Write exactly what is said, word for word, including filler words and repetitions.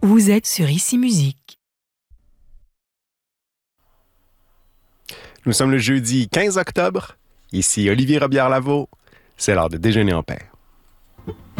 Vous êtes sur Ici Musique. Nous sommes le jeudi quinze octobre. Ici Olivier Robillard-Lavaux. C'est l'heure de déjeuner en paix.